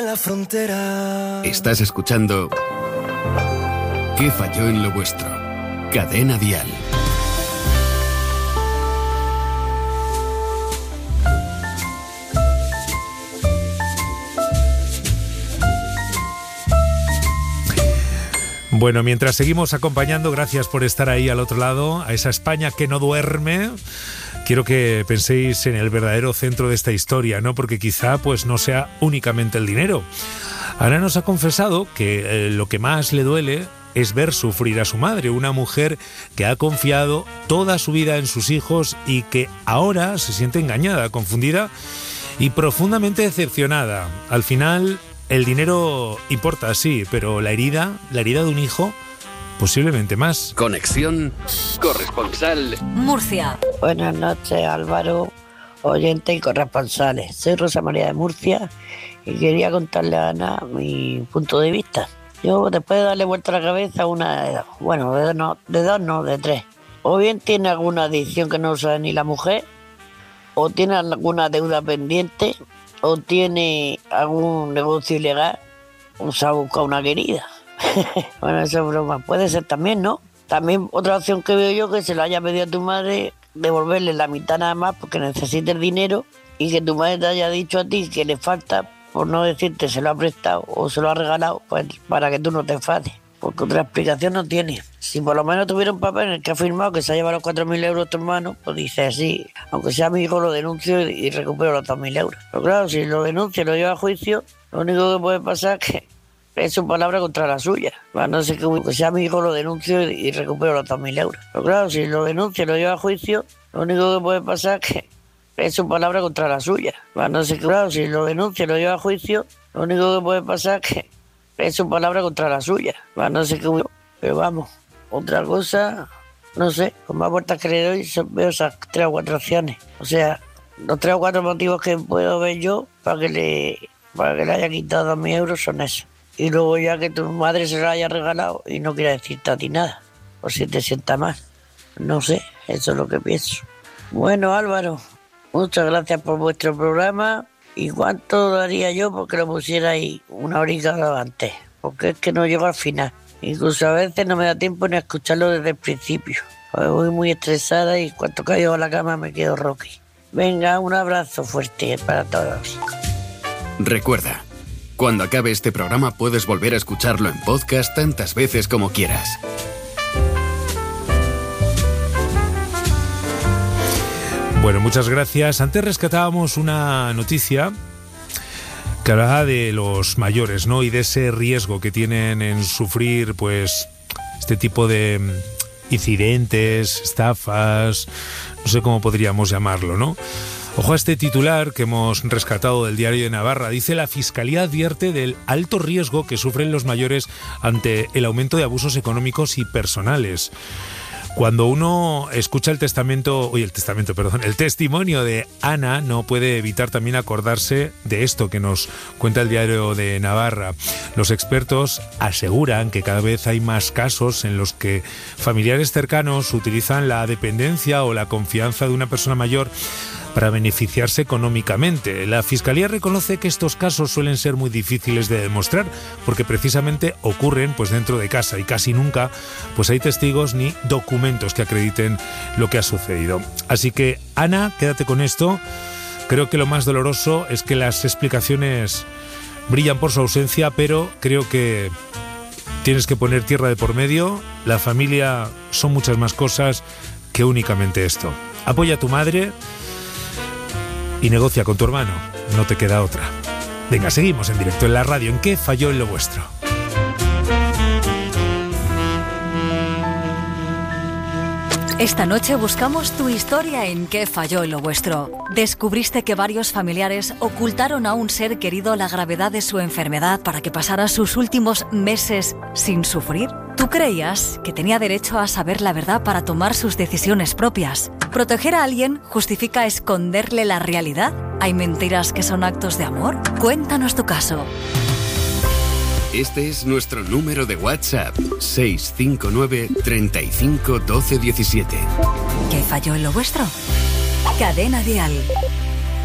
La frontera. Estás escuchando ¿Qué falló en lo vuestro? Cadena Dial. Bueno, mientras seguimos acompañando, gracias por estar ahí al otro lado, a esa España que no duerme. Quiero que penséis en el verdadero centro de esta historia, ¿no? Porque quizá pues no sea únicamente el dinero. Ana nos ha confesado que lo que más le duele es ver sufrir a su madre, una mujer que ha confiado toda su vida en sus hijos y que ahora se siente engañada, confundida y profundamente decepcionada. Al final, el dinero importa, sí, pero la herida de un hijo, posiblemente más. Conexión corresponsal Murcia. Buenas noches, Álvaro, oyentes y corresponsales. Soy Rosa María de Murcia y quería contarle a Ana mi punto de vista. Yo, después de darle vuelta a la cabeza, de tres. O bien tiene alguna adicción que no sabe ni la mujer, o tiene alguna deuda pendiente, o tiene algún negocio ilegal, o se ha buscado una querida. Bueno, eso es broma. Puede ser también, ¿no? También otra opción que veo yo, que se lo haya pedido a tu madre, devolverle la mitad nada más porque necesite el dinero, y que tu madre te haya dicho a ti que le falta, por no decirte se lo ha prestado o se lo ha regalado, pues para que tú no te enfades. Porque otra explicación no tiene. Si por lo menos tuviera un papel en el que ha firmado que se ha llevado los 4.000 euros tu hermano, pues dice así, aunque sea mi hijo lo denuncio y recupero los 2.000 euros. Pero claro, si lo denuncia y lo lleva a juicio, lo único que puede pasar es que es su palabra contra la suya. No sé, que sea mi hijo lo denuncio y recupero los 2.000 euros. Pero claro, si lo denuncia y lo lleva a juicio, lo único que puede pasar es que es su palabra contra la suya. No sé, claro, si lo denuncia y lo lleva a juicio, lo único que puede pasar es que es su palabra contra la suya. No sé, pero vamos, otra cosa, no sé, con más vueltas que le doy veo esas 3 o 4 opciones. O sea, los 3 o 4 motivos que puedo ver yo para que le haya quitado 2.000 euros son esos. Y luego ya que tu madre se lo haya regalado y no quiera decirte a ti nada, por si te sienta mal. No sé, eso es lo que pienso. Bueno, Álvaro, muchas gracias por vuestro programa. ¿Y cuánto daría yo porque lo pusierais una horita antes? Porque es que no llego al final. Incluso a veces no me da tiempo ni a escucharlo desde el principio. Voy muy estresada y cuando caigo a la cama me quedo rocky. Venga, un abrazo fuerte para todos. Recuerda, cuando acabe este programa puedes volver a escucharlo en podcast tantas veces como quieras. Bueno, muchas gracias. Antes rescatábamos una noticia que hablaba de los mayores, ¿no? Y de ese riesgo que tienen en sufrir, pues, este tipo de incidentes, estafas, no sé cómo podríamos llamarlo, ¿no? Ojo a este titular que hemos rescatado del Diario de Navarra. Dice: la Fiscalía advierte del alto riesgo que sufren los mayores ante el aumento de abusos económicos y personales. Cuando uno escucha el testimonio de Ana, no puede evitar también acordarse de esto que nos cuenta el Diario de Navarra. Los expertos aseguran que cada vez hay más casos en los que familiares cercanos utilizan la dependencia o la confianza de una persona mayor para beneficiarse económicamente. La Fiscalía reconoce que estos casos suelen ser muy difíciles de demostrar porque precisamente ocurren pues dentro de casa y casi nunca pues hay testigos ni documentos que acrediten lo que ha sucedido. Así que, Ana, quédate con esto. Creo que lo más doloroso es que las explicaciones brillan por su ausencia, pero creo que tienes que poner tierra de por medio. La familia son muchas más cosas que únicamente esto. Apoya a tu madre y negocia con tu hermano, no te queda otra. Venga, seguimos en directo en la radio. ¿En qué falló en lo vuestro? Esta noche buscamos tu historia en ¿Qué falló en lo vuestro? ¿Descubriste que varios familiares ocultaron a un ser querido la gravedad de su enfermedad para que pasara sus últimos meses sin sufrir? ¿Tú creías que tenía derecho a saber la verdad para tomar sus decisiones propias? ¿Proteger a alguien justifica esconderle la realidad? ¿Hay mentiras que son actos de amor? Cuéntanos tu caso. Este es nuestro número de WhatsApp: 659 35 12 17. ¿Qué falló en lo vuestro? Cadena Dial.